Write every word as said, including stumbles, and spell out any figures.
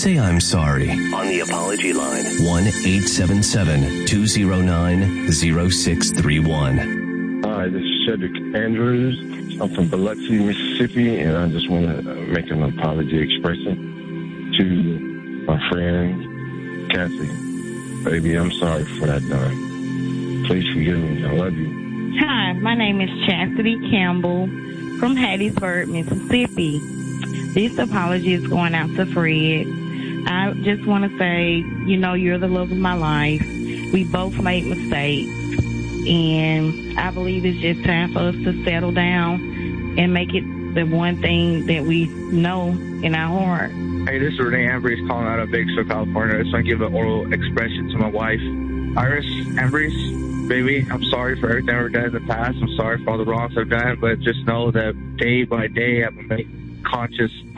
say I'm sorry. On the apology line. one eight seven seven, two zero nine, zero six three one. Hi, this is Cedric Andrews. I'm from Biloxi, Mississippi, and I just want to make an apology expression to my friend, Kathy. Baby, I'm sorry for that done. Please forgive me. I love you. Hi, my name is Chastity Campbell from Hattiesburg, Mississippi. This apology is going out to Fred. I just want to say, you know, you're the love of my life. We both made mistakes, and I believe it's just time for us to settle down and make it the one thing that we know in our heart. Hey, this is Renee Ambrose calling out of Bakersfield, California. I just want to give an oral expression to my wife, Iris Ambrose. Baby, I'm sorry for everything I've done in the past. I'm sorry for all the wrongs I've done, but just know that day by day I'm making conscious